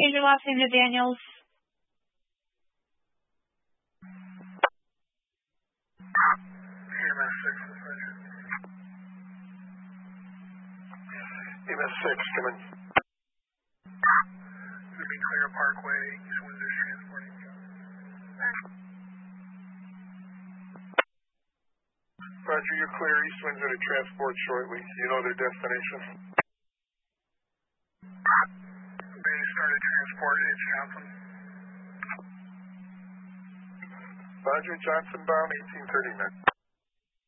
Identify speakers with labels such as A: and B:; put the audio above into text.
A: change your last name to Daniels?
B: EMS 6, come in.
C: Would be Clear Parkway, East Windsor's transporting.
B: Roger, you're clear. East Windsor to transport shortly. You know their destination?
C: They started transport. It's Johnson.
B: Roger, Johnson bound, 1839.